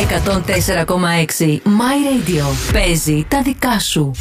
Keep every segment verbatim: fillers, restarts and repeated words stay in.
εκατόν τέσσερα κόμμα έξι My Radio. Παίζει τα δικά σου.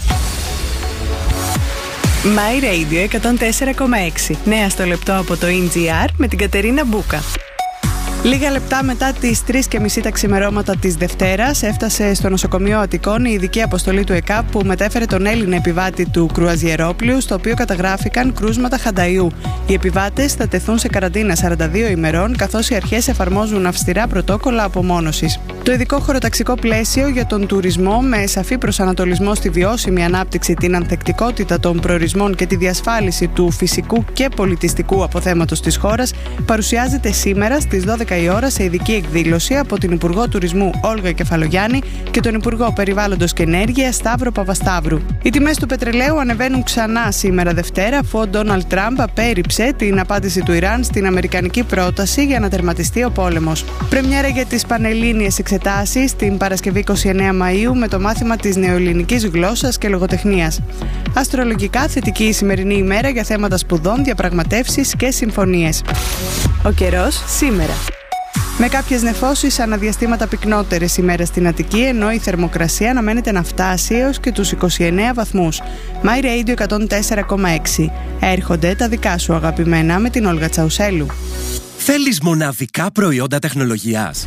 My Radio εκατόν τέσσερα κόμμα έξι. Νέα στο λεπτό από το ι τζι αρ με την Κατερίνα Μπούκα. Λίγα λεπτά μετά τις τρεις και μισή τα ξημερώματα της Δευτέρας έφτασε στο νοσοκομείο Αττικών η ειδική αποστολή του ΕΚΑΠ που μετέφερε τον Έλληνα επιβάτη του κρουαζιερόπλοιου, στο οποίο καταγράφηκαν κρούσματα χανταϊού. Οι επιβάτες θα τεθούν σε καραντίνα σαράντα δύο ημερών, καθώς οι αρχές εφαρμόζουν αυστηρά πρωτόκολλα απομόνωσης. Το ειδικό χωροταξικό πλαίσιο για τον τουρισμό, με σαφή προσανατολισμό στη βιώσιμη ανάπτυξη, την ανθεκτικότητα των προορισμών και τη διασφάλιση του φυσικού και πολιτιστικού αποθέματος της χώρας, παρουσιάζεται σήμερα στις δώδεκα η ώρα σε ειδική εκδήλωση από την Υπουργό Τουρισμού Όλγα Κεφαλογιάννη και τον Υπουργό Περιβάλλοντος και Ενέργειας Σταύρο Παπασταύρου. Οι τιμές του πετρελαίου ανεβαίνουν ξανά σήμερα Δευτέρα, αφού ο Ντόναλντ Τραμπ απέρριψε την απάντηση του Ιράν στην αμερικανική πρόταση για να τερματιστεί ο πόλεμος. Πρεμιέρα για τις πανελλήνιες εξετάσεις την Παρασκευή είκοσι εννέα Μαΐου με το μάθημα της νεοελληνικής γλώσσας και λογοτεχνίας. Αστρολογικά θετική η σημερινή ημέρα για θέματα σπουδών, διαπραγματεύσεις και συμφωνίες. Ο καιρός σήμερα. Με κάποιες νεφώσεις αναδιαστήματα πυκνότερες ημέρες στην Αττική, ενώ η θερμοκρασία αναμένεται να φτάσει έως και τους είκοσι εννέα βαθμούς. My Radio εκατόν τέσσερα κόμμα έξι. Έρχονται τα δικά σου αγαπημένα με την Όλγα Τσαουσέλου. Θέλεις μοναδικά προϊόντα τεχνολογίας?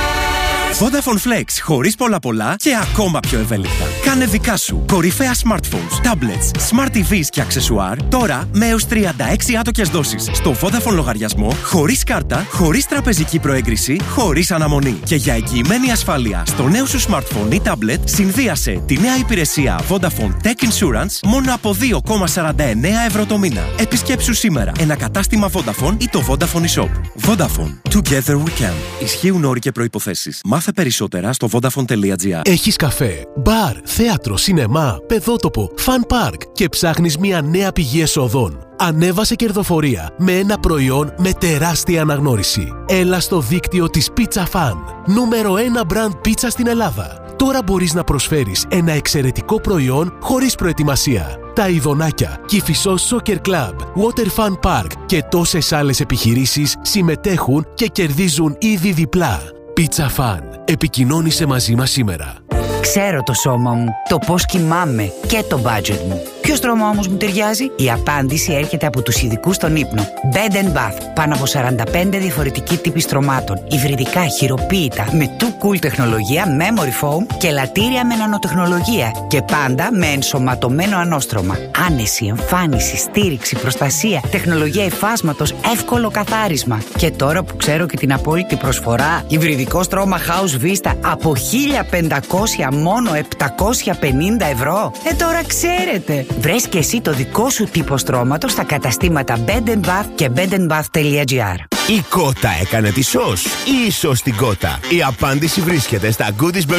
Vodafone Flex, χωρίς πολλά πολλά και ακόμα πιο ευέλικτα. Κάνε δικά σου κορυφαία smartphones, tablets, smart τι βις και αξεσουάρ τώρα με έως τριάντα έξι άτοκες δόσεις στο Vodafone λογαριασμό, χωρίς κάρτα, χωρίς τραπεζική προέγκριση, χωρίς αναμονή. Και για εγγυημένη ασφάλεια στο νέο σου smartphone ή tablet, συνδύασε τη νέα υπηρεσία Vodafone Tech Insurance μόνο από δύο κόμμα σαράντα εννέα ευρώ το μήνα. Επισκέψου σήμερα ένα κατάστημα Vodafone ή το Vodafone eShop. Vodafone. Together we can. Ισχύουν όροι και προϋποθέσεις. Μάθε περισσότερα στο vodafone τελεία gr. Έχεις καφέ, μπαρ, θέατρο, σινεμά, παιδότοπο, fun park και ψάχνεις μια νέα πηγή εσόδων? Ανέβασε κερδοφορία με ένα προϊόν με τεράστια αναγνώριση. Έλα στο δίκτυο της Pizza Fan, νούμερο ένα brand πίτσα στην Ελλάδα. Τώρα μπορείς να προσφέρεις ένα εξαιρετικό προϊόν χωρίς προετοιμασία. Τα Ιδονάκια, Κηφισός Soccer Club, Water Fun Park και τόσες άλλες επιχειρήσεις συμμετέχουν και κερδίζουν ήδη διπλά. Pizza Fan. Επικοινώνησε μαζί μας σήμερα. Ξέρω το σώμα μου, το πώς κοιμάμαι και το budget μου. Ποιο στρώμα όμως μου ταιριάζει? Η απάντηση έρχεται από τους ειδικούς στον ύπνο. Bed and Bath. Πάνω από σαράντα πέντε διαφορετικοί τύποι στρωμάτων. Υβριδικά, χειροποίητα, με Too Cool τεχνολογία, memory foam και λατήρια με νανοτεχνολογία. Και πάντα με ενσωματωμένο ανώστρωμα. Άνεση, εμφάνιση, στήριξη, προστασία, τεχνολογία υφάσματος, εύκολο καθάρισμα. Και τώρα που ξέρω και την απόλυτη προσφορά, υβριδικό στρώμα House Vista από χίλια πεντακόσια μόνο επτακόσια πενήντα ευρώ. Ε, τώρα ξέρετε. Βρες και εσύ το δικό σου τύπο στρώματος στα καταστήματα Bed and Bath και bed and bath τελεία gr. Η Κότα έκανε τη σως ή η σως την Κότα? Η απάντηση βρίσκεται στα Goodies